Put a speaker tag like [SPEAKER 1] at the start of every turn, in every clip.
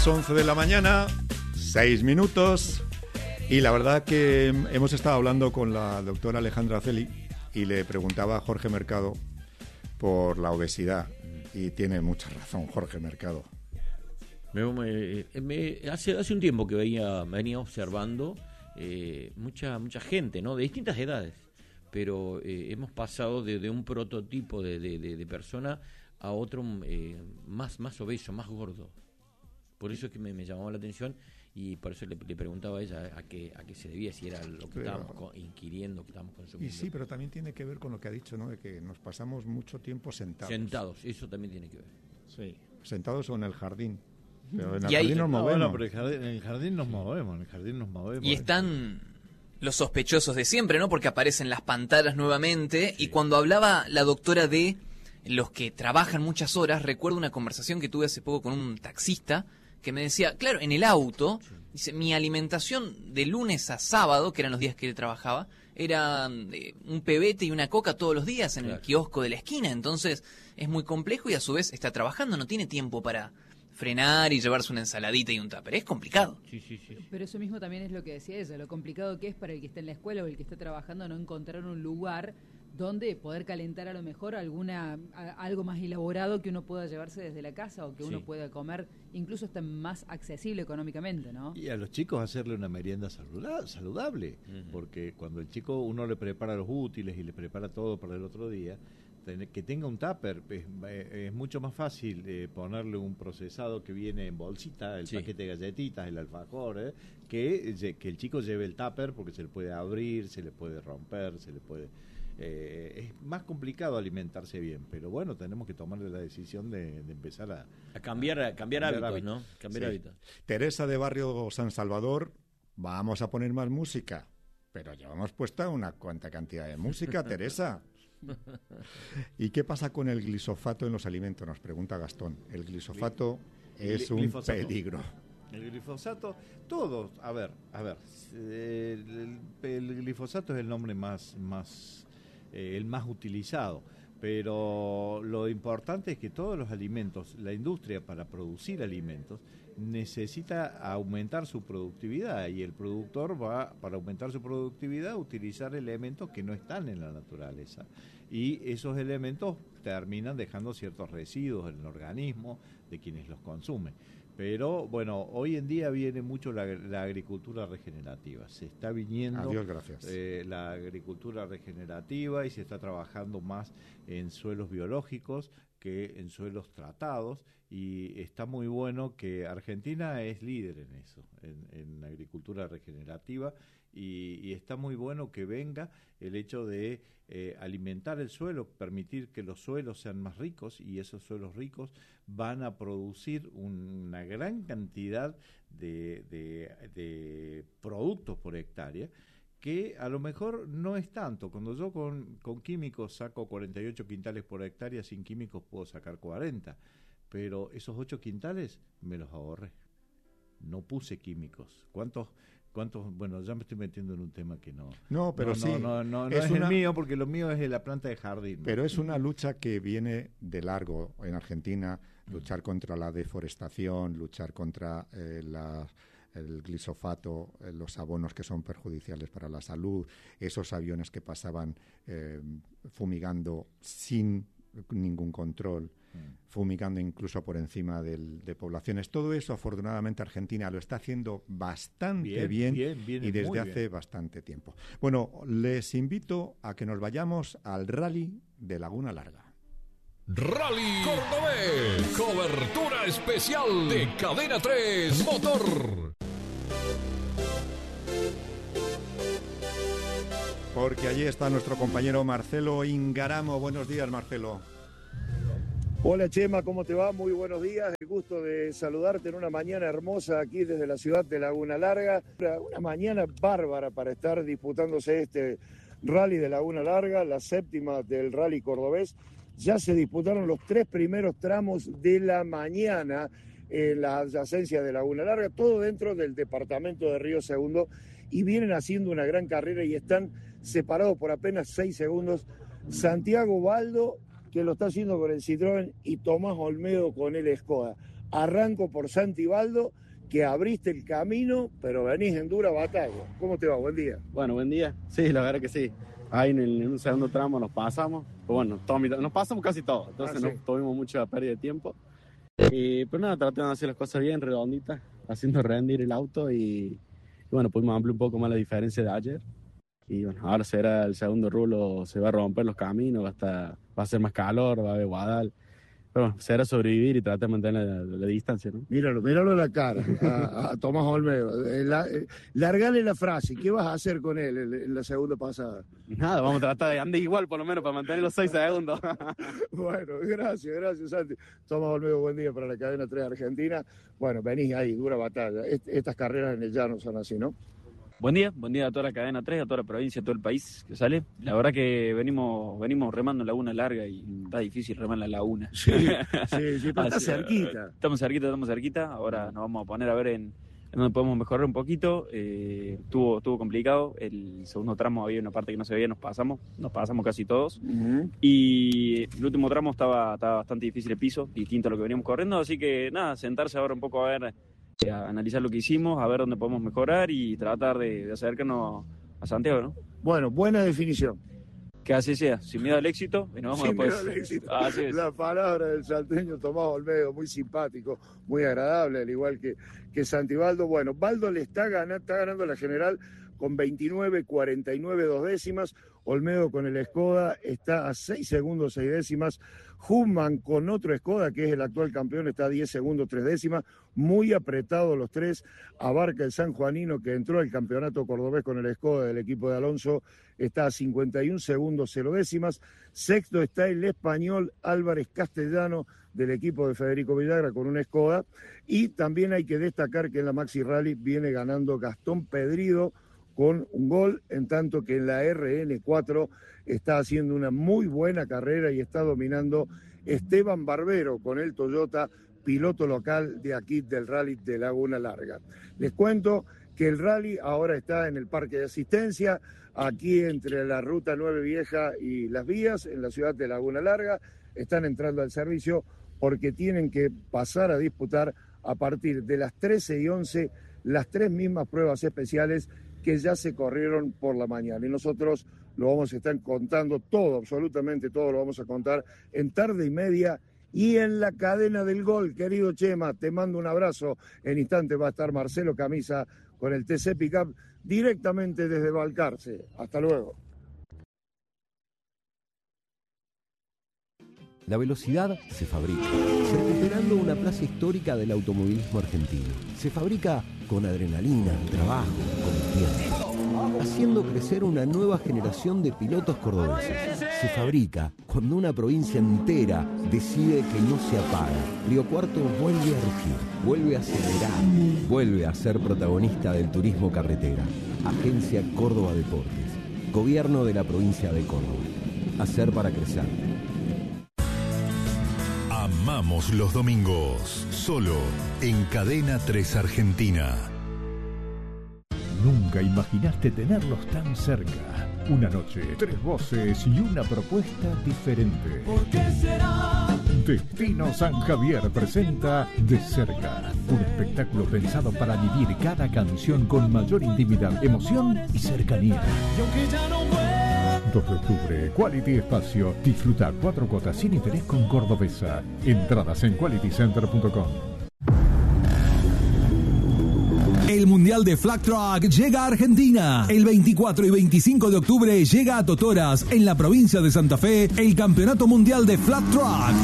[SPEAKER 1] Las 11 de la mañana, 6 minutos, y la verdad que hemos estado hablando con la doctora Alejandra Celi y le preguntaba a Jorge Mercado por la obesidad, y tiene mucha razón Jorge Mercado.
[SPEAKER 2] Hace un tiempo que venía observando mucha gente, ¿no? De distintas edades, pero hemos pasado de un prototipo de persona a otro más obeso, más gordo. Por eso es que me llamaba la atención y por eso le preguntaba a ella a qué se debía, si era lo que estábamos inquiriendo, que estábamos consumiendo.
[SPEAKER 1] Y sí, pero también tiene que ver con lo que ha dicho, ¿no? De que nos pasamos mucho tiempo sentados.
[SPEAKER 2] Sentados, eso también tiene que ver.
[SPEAKER 1] Sí, sentados o en el jardín. Pero en el
[SPEAKER 3] y
[SPEAKER 1] jardín nos movemos.
[SPEAKER 4] No, pero en el jardín nos movemos.
[SPEAKER 3] Y están los sospechosos de siempre, ¿no? Porque aparecen las pantallas nuevamente. Sí. Y cuando hablaba la doctora de los que trabajan muchas horas, recuerdo una conversación que tuve hace poco con un taxista que me decía, claro, en el auto, dice, mi alimentación de lunes a sábado, que eran los días que él trabajaba, era un pebete y una coca todos los días en el kiosco de la esquina. Entonces es muy complejo y a su vez está trabajando, no tiene tiempo para frenar y llevarse una ensaladita y un tupper. Es complicado.
[SPEAKER 2] Sí.
[SPEAKER 5] Pero eso mismo también es lo que decía ella, lo complicado que es para el que está en la escuela o el que está trabajando no encontrar un lugar donde poder calentar a lo mejor algo más elaborado que uno pueda llevarse desde la casa o que uno pueda comer, incluso está más accesible económicamente, ¿no?
[SPEAKER 4] Y a los chicos hacerle una merienda saludable, porque cuando el chico uno le prepara los útiles y le prepara todo para el otro día, que tenga un tupper, es mucho más fácil ponerle un procesado que viene en bolsita, el paquete de galletitas, el alfajor, que el chico lleve el tupper porque se le puede abrir, se le puede romper, se le puede... es más complicado alimentarse bien, pero bueno, tenemos que tomar la decisión de empezar a cambiar hábitos, ¿no? Cambiar hábitos.
[SPEAKER 1] Teresa de Barrio San Salvador, vamos a poner más música, pero ya hemos puesto una cuanta cantidad de música, Teresa. ¿Y qué pasa con el glifosato en los alimentos? Nos pregunta Gastón. El glifosato es un peligro.
[SPEAKER 4] El glifosato, todos, a ver, el glifosato es el nombre el más utilizado, pero lo importante es que todos los alimentos, la industria para producir alimentos necesita aumentar su productividad y el productor va, para aumentar su productividad, a utilizar elementos que no están en la naturaleza y esos elementos terminan dejando ciertos residuos en el organismo de quienes los consumen. Pero bueno, hoy en día viene mucho la agricultura regenerativa. Se está viniendo
[SPEAKER 1] Adiós, gracias.
[SPEAKER 4] La agricultura regenerativa y se está trabajando más en suelos biológicos que en suelos tratados y está muy bueno que Argentina es líder en eso, en agricultura regenerativa y está muy bueno que venga el hecho de alimentar el suelo, permitir que los suelos sean más ricos y esos suelos ricos van a producir una gran cantidad de productos por hectárea que a lo mejor no es tanto. Cuando yo con químicos saco 48 quintales por hectárea, sin químicos puedo sacar 40, pero esos 8 quintales me los ahorré. No puse químicos. ¿Cuántos? Bueno, ya me estoy metiendo en un tema que no.
[SPEAKER 1] No, pero sí.
[SPEAKER 4] No es el mío, porque lo mío es de la planta de jardín.
[SPEAKER 1] Pero es una lucha que viene de largo en Argentina, luchar contra la deforestación, luchar contra el glifosato, los abonos que son perjudiciales para la salud, esos aviones que pasaban fumigando sin ningún control, fumigando incluso por encima de poblaciones. Todo eso, afortunadamente, Argentina lo está haciendo bastante bien y desde hace bastante tiempo. Bueno, les invito a que nos vayamos al Rally de Laguna Larga.
[SPEAKER 6] Rally Cordobés, cobertura especial de Cadena 3 Motor.
[SPEAKER 1] Porque allí está nuestro compañero Marcelo Ingaramo. Buenos días, Marcelo.
[SPEAKER 7] Hola Chema, ¿cómo te va? Muy buenos días, el gusto de saludarte en una mañana hermosa aquí desde la ciudad de Laguna Larga. Una mañana bárbara para estar disputándose este Rally de Laguna Larga, la séptima del Rally Cordobés. Ya se disputaron los 3 primeros tramos de la mañana en la adyacencia de Laguna Larga, todo dentro del departamento de Río Segundo, y vienen haciendo una gran carrera y están separados por apenas 6 segundos. Santiago Baldo, que lo está haciendo con el Citroën, y Tomás Olmedo con el Skoda. Arranco por Santi Baldo, que abriste el camino, pero venís en dura batalla. ¿Cómo te va? Buen día.
[SPEAKER 8] Bueno, buen día. Sí, la verdad que sí. Ahí en un segundo tramo nos pasamos. Pero bueno, nos pasamos casi todo. Entonces no tuvimos mucha pérdida de tiempo. Pero nada, tratando de hacer las cosas bien, redonditas, haciendo rendir el auto y bueno, pudimos ampliar un poco más la diferencia de ayer. Y bueno, ahora será el segundo rulo, se va a romper los caminos, va a ser más calor, va a haber guadal. Pero bueno, será sobrevivir y tratar de mantener la distancia, ¿no?
[SPEAKER 7] Míralo en la cara a Tomás Olmedo. Largale la frase. ¿Qué vas a hacer con él en la segunda pasada?
[SPEAKER 8] Nada, vamos a tratar de andar igual por lo menos para mantener los 6 segundos.
[SPEAKER 7] Bueno, gracias, Santi. Tomás Olmedo, buen día para la cadena 3 Argentina. Bueno, venís ahí, dura batalla. Estas carreras en el llano son así, ¿no?
[SPEAKER 8] Buen día a toda la cadena 3, a toda la provincia, a todo el país que sale. La verdad que venimos remando en laguna larga y está difícil remar en la laguna.
[SPEAKER 7] Sí, pero está cerquita.
[SPEAKER 8] Estamos cerquita. Ahora nos vamos a poner a ver en donde podemos mejorar un poquito. Estuvo complicado. El segundo tramo había una parte que no se veía, nos pasamos casi todos. Uh-huh. Y el último tramo estaba bastante difícil el piso, distinto a lo que veníamos corriendo. Así que nada, sentarse ahora un poco a ver, a analizar lo que hicimos, a ver dónde podemos mejorar y tratar de acercarnos a Santiago, ¿no?
[SPEAKER 7] Bueno, buena definición.
[SPEAKER 8] Que así sea, sin miedo al éxito y nos vamos después.
[SPEAKER 7] Sin miedo al éxito.
[SPEAKER 8] Así es.
[SPEAKER 7] La palabra del salteño Tomás Olmedo, muy simpático, muy agradable, al igual que Santi Baldo. Bueno, Baldo le está ganando la general con 29.49 2 décimas. Olmedo con el Skoda está a 6 segundos 6 décimas. Huffman con otro Skoda, que es el actual campeón, está a 10 segundos 3 décimas. Muy apretados los tres. Abarca el sanjuanino, que entró al campeonato cordobés con el Skoda del equipo de Alonso, está a 51 segundos 0 décimas. Sexto está el español Álvarez Castellano del equipo de Federico Villagra con un Skoda. Y también hay que destacar que en la Maxi Rally viene ganando Gastón Pedrido con un gol, en tanto que en la RN4 está haciendo una muy buena carrera y está dominando Esteban Barbero con el Toyota, piloto local de aquí del Rally de Laguna Larga. Les cuento que el rally ahora está en el parque de asistencia, aquí entre la Ruta 9 Vieja y Las Vías, en la ciudad de Laguna Larga. Están entrando al servicio porque tienen que pasar a disputar a partir de las 13:11 las 3 mismas pruebas especiales que ya se corrieron por la mañana. Y nosotros lo vamos a estar contando todo, absolutamente todo lo vamos a contar en Tarde y Media y en la cadena del gol. Querido Chema, te mando un abrazo. En instantes va a estar Marcelo Camisa con el TC Pickup directamente desde Balcarce. Hasta luego.
[SPEAKER 9] La velocidad se fabrica, recuperando una plaza histórica del automovilismo argentino. Se fabrica con adrenalina, trabajo, combustión, haciendo crecer una nueva generación de pilotos cordobeses. Se fabrica cuando una provincia entera decide que no se apaga. Río Cuarto vuelve a rugir, vuelve a acelerar, vuelve a ser protagonista del turismo carretera. Agencia Córdoba Deportes, Gobierno de la provincia de Córdoba. Hacer para crecer.
[SPEAKER 10] Amamos los domingos, solo en Cadena 3 Argentina.
[SPEAKER 11] Nunca imaginaste tenerlos tan cerca. Una noche, 3 voces y una propuesta diferente.
[SPEAKER 12] ¿Por qué será?
[SPEAKER 11] Destino San Javier presenta De Cerca, un espectáculo pensado para vivir cada canción con mayor intimidad, emoción y cercanía.
[SPEAKER 12] Y aunque ya no vuelva.
[SPEAKER 11] 2 de octubre, Quality Espacio. Disfruta 4 cuotas sin interés con Cordobesa. Entradas en qualitycenter.com.
[SPEAKER 13] El Mundial de Flag Truck llega a Argentina. El 24 y 25 de octubre llega a Totoras, en la provincia de Santa Fe, el Campeonato Mundial de Flat Truck.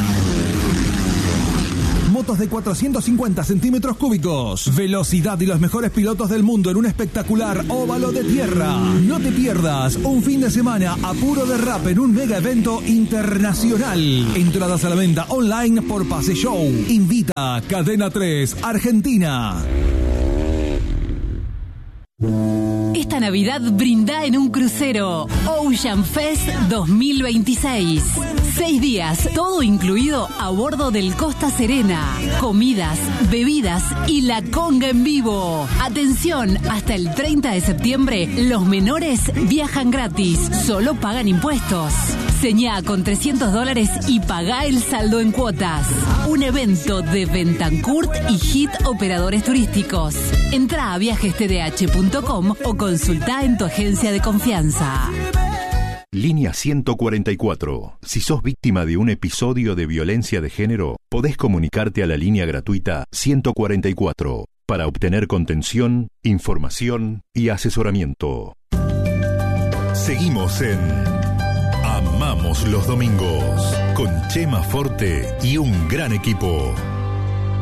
[SPEAKER 13] Motos de 450 centímetros cúbicos, velocidad y los mejores pilotos del mundo en un espectacular óvalo de tierra. No te pierdas un fin de semana a puro derrape en un mega evento internacional. Entradas a la venta online por Pase Show. Invita Cadena 3 Argentina.
[SPEAKER 14] Esta Navidad brinda en un crucero Ocean Fest 2026. 6 días, todo incluido a bordo del Costa Serena. Comidas, bebidas y la conga en vivo. Atención, hasta el 30 de septiembre los menores viajan gratis, solo pagan impuestos. Señá con $300 y pagá el saldo en cuotas. Un evento de Bentancurt y Hit Operadores Turísticos. Entrá a viajestdh.com o consultá en tu agencia de confianza.
[SPEAKER 10] Línea 144. Si sos víctima de un episodio de violencia de género, podés comunicarte a la línea gratuita 144 para obtener contención, información y asesoramiento. Seguimos en Amamos los Domingos con Chema Forte y un gran equipo.